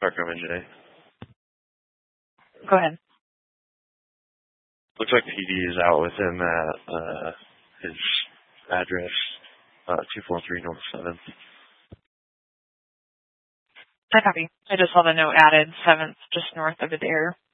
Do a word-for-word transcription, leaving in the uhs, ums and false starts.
Starcom N J. Go ahead. Looks like P D is out with him at uh, his address, uh, two four three North seventh. I copy. I just saw the note added, seventh, just north of Adair.